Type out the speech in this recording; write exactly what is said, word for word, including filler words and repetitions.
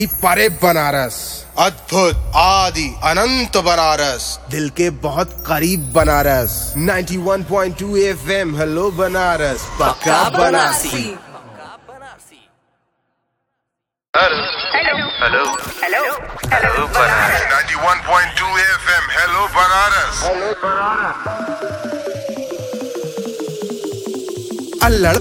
परे बनारस, अद्भुत आदि अनंत बनारस, दिल के बहुत करीब बनारस। नाइंटी वन point two FM hello Banaras, पक्का Banarasi. Hello hello hello hello Banaras. Ninety वन point two FM hello Banaras. अल्लड़